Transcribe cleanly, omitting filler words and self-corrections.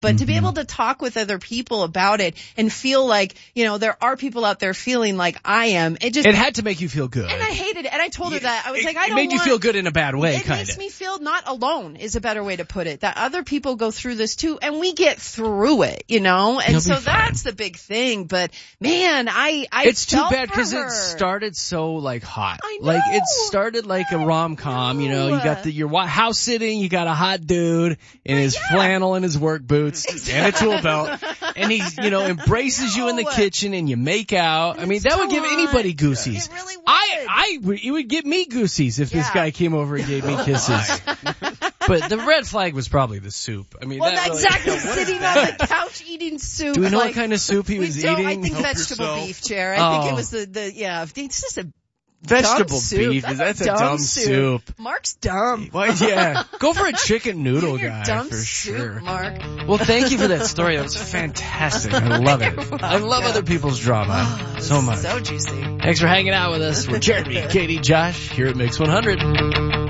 but to be able to talk with other people about it and feel like, there are people out there feeling like I am. It had to make you feel good. And I hated it. And I told her that. I was like, it made you feel good in a bad way, kind of. It makes me feel not alone is a better way to put it. That other people go through this too, and we get through it, And so that's the big thing. But man, it's too bad because it started so hot. I know. It started like a rom-com, You got your house sitting, you got a hot dude in his flannel and his work boots and a tool belt, and he, embraces you in the kitchen and you make out. I mean, that would give anybody goosies. It really would. It would give me goosies if this guy came over and gave me kisses. But the red flag was probably the soup. I mean, exactly. Sitting on the couch eating soup. Do we know what kind of soup he was eating? I think vegetable beef, Chair. I think it was it's just a vegetable beef. That's a dumb soup. Mark's dumb. Well, yeah. Go for a chicken noodle guy dumb for soup, sure. Mark. Well, thank you for that story. That was fantastic. I love it. I love other people's drama so much. So juicy. Thanks for hanging out with us. We're Jeremy, Katie, Josh here at Mix 100.